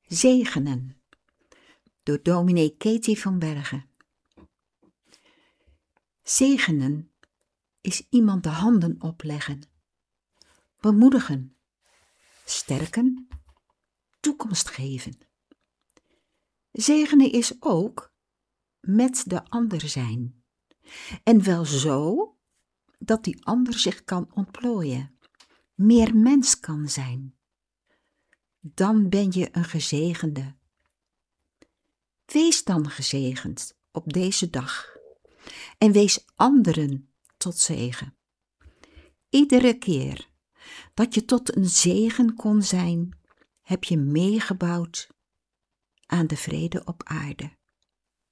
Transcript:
Zegenen door dominee Katie van Bergen. Zegenen is iemand de handen opleggen, bemoedigen, sterken, toekomst geven. Zegenen is ook met de ander zijn en wel zo dat die ander zich kan ontplooien, meer mens kan zijn. Dan ben je een gezegende. Wees dan gezegend op deze dag en wees anderen tot zegen. Iedere keer dat je tot een zegen kon zijn, heb je meegebouwd aan de vrede op aarde.